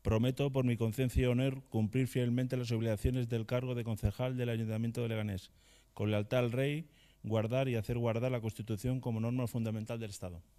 Prometo, por mi conciencia y honor, cumplir fielmente las obligaciones del cargo de concejal del Ayuntamiento de Leganés, con lealtad al Rey, guardar y hacer guardar la Constitución como norma fundamental del Estado.